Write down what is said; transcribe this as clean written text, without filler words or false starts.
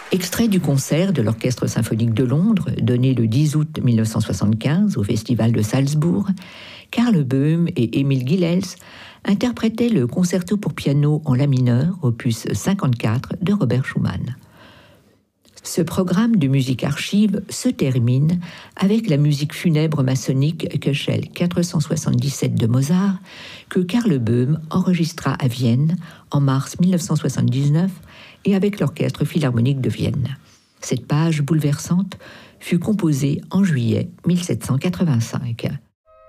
Extrait du concert de l'Orchestre symphonique de Londres, donné le 10 août 1975 au Festival de Salzbourg, Karl Böhm et Emil Gilels interprétaient le concerto pour piano en la mineur, opus 54 de Robert Schumann. Ce programme de musique archive se termine avec la musique funèbre maçonnique Köchel 477 de Mozart, que Karl Böhm enregistra à Vienne en mars 1979 et avec l'Orchestre philharmonique de Vienne. Cette page bouleversante fut composée en juillet 1785.